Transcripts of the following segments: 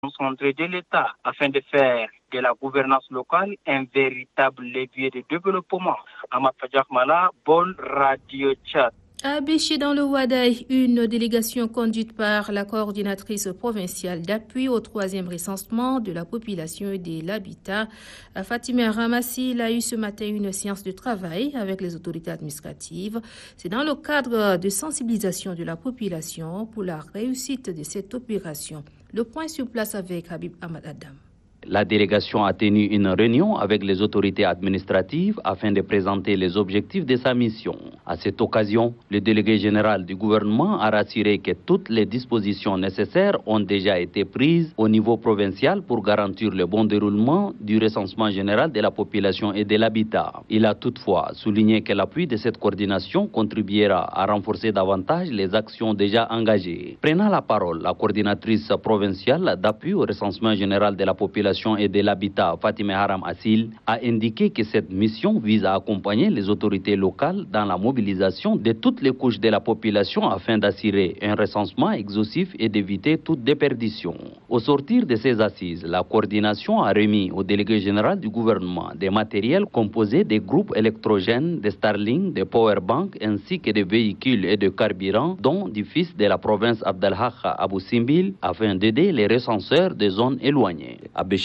déconcentrée de l'État afin de faire de la gouvernance locale un véritable levier de développement. Ahmad Fadjakmala, Bonne Radio Tchad. À Béché dans le Ouadaï, une délégation conduite par la coordinatrice provinciale d'appui au 3e recensement de la population et de l'habitat, Fatima Ramassil, a eu ce matin une séance de travail avec les autorités administratives. C'est dans le cadre de sensibilisation de la population pour la réussite de cette opération. Le point sur place avec Habib Ahmad Adam. La délégation a tenu une réunion avec les autorités administratives afin de présenter les objectifs de sa mission. À cette occasion, le délégué général du gouvernement a rassuré que toutes les dispositions nécessaires ont déjà été prises au niveau provincial pour garantir le bon déroulement du recensement général de la population et de l'habitat. Il a toutefois souligné que l'appui de cette coordination contribuera à renforcer davantage les actions déjà engagées. Prenant la parole, la coordinatrice provinciale d'appui au recensement général de la population et de l'habitat, Fatima Haram Assil, a indiqué que cette mission vise à accompagner les autorités locales dans la mobilisation de toutes les couches de la population afin d'assurer un recensement exhaustif et d'éviter toute déperdition. Au sortir de ces assises, la coordination a remis au délégué général du gouvernement des matériels composés des groupes électrogènes, des Starlink, des powerbanks ainsi que des véhicules et de carburant, dont du fils de la province Abdelhak Abou Simbil, afin d'aider les recenseurs des zones éloignées.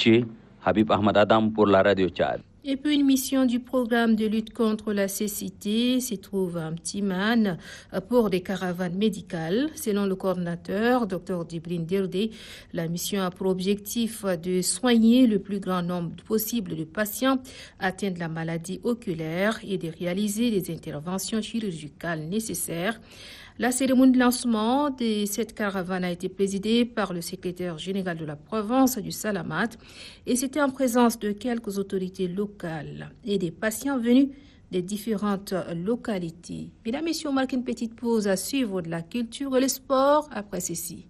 Habib Ahmad Adam pour la Radio Tchad. Et puis une mission du programme de lutte contre la cécité s'y trouve à Mtiman pour des caravanes médicales. Selon le coordinateur, Dr Djibril Dirdé, la mission a pour objectif de soigner le plus grand nombre possible de patients atteints de la maladie oculaire et de réaliser les interventions chirurgicales nécessaires. La cérémonie de lancement de cette caravane a été présidée par le secrétaire général de la province du Salamat et c'était en présence de quelques autorités locales et des patients venus des différentes localités. Mesdames et messieurs, on marque une petite pause à suivre de la culture et le sport après ceci.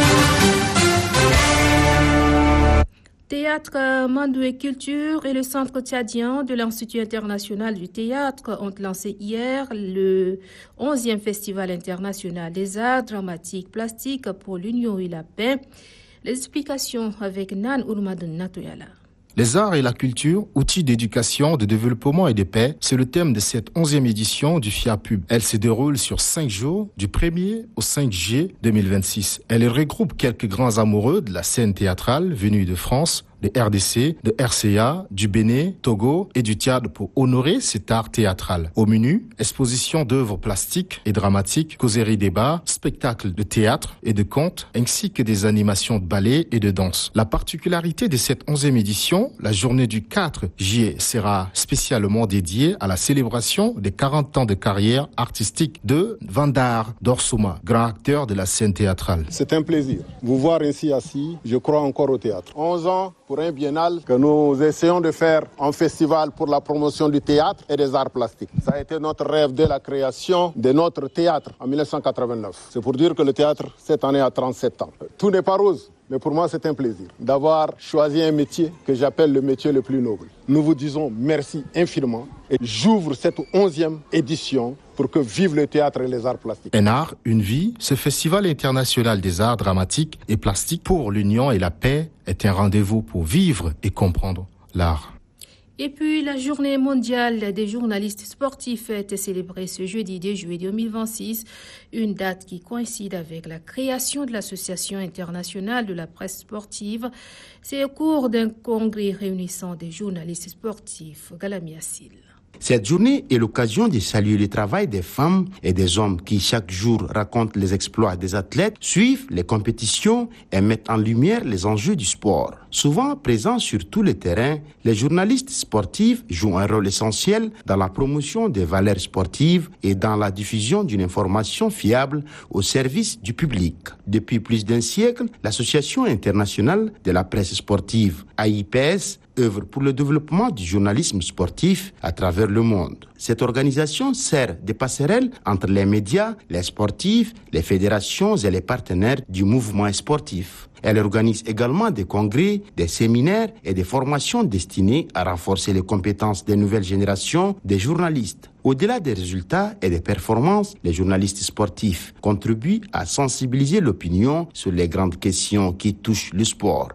Théâtre Mandoué Culture et le Centre tchadien de l'Institut international du théâtre ont lancé hier le 11e Festival international des arts dramatiques plastiques pour l'Union et la paix. Les explications avec Nan Ourmadou Natoyala. Les arts et la culture, outils d'éducation, de développement et de paix, c'est le thème de cette 11e édition du FIAPUB. Elle se déroule sur 5 jours, du 1er au 5 juillet 2026. Elle regroupe quelques grands amoureux de la scène théâtrale venus de France, de RDC, de RCA, du Bénin, Togo et du Tchad pour honorer cet art théâtral. Au menu, exposition d'œuvres plastiques et dramatiques, causeries débats, spectacles de théâtre et de contes, ainsi que des animations de ballet et de danse. La particularité de cette 11e édition, la journée du 4 juillet sera spécialement dédiée à la célébration des 40 ans de carrière artistique de Vandar Dorsuma, grand acteur de la scène théâtrale. C'est un plaisir. Vous voir ainsi assis, je crois encore au théâtre. 11 ans pour un biennale que nous essayons de faire un festival pour la promotion du théâtre et des arts plastiques. Ça a été notre rêve dès la création de notre théâtre en 1989. C'est pour dire que le théâtre, cette année, a 37 ans. Tout n'est pas rose. Mais pour moi, c'est un plaisir d'avoir choisi un métier que j'appelle le métier le plus noble. Nous vous disons merci infiniment et j'ouvre cette 11e édition pour que vive le théâtre et les arts plastiques. Un art, une vie, ce festival international des arts dramatiques et plastiques pour l'union et la paix est un rendez-vous pour vivre et comprendre l'art. Et puis, la journée mondiale des journalistes sportifs a été célébrée ce jeudi 2 juillet 2026, une date qui coïncide avec la création de l'Association internationale de la presse sportive. C'est au cours d'un congrès réunissant des journalistes sportifs. Galami Assil. Cette journée est l'occasion de saluer le travail des femmes et des hommes qui chaque jour racontent les exploits des athlètes, suivent les compétitions et mettent en lumière les enjeux du sport. Souvent présents sur tous les terrains, les journalistes sportifs jouent un rôle essentiel dans la promotion des valeurs sportives et dans la diffusion d'une information fiable au service du public. Depuis plus d'un siècle, l'Association internationale de la presse sportive, AIPS, œuvre pour le développement du journalisme sportif à travers le monde. Cette organisation sert de passerelle entre les médias, les sportifs, les fédérations et les partenaires du mouvement sportif. Elle organise également des congrès, des séminaires et des formations destinées à renforcer les compétences des nouvelles générations des journalistes. Au-delà des résultats et des performances, les journalistes sportifs contribuent à sensibiliser l'opinion sur les grandes questions qui touchent le sport.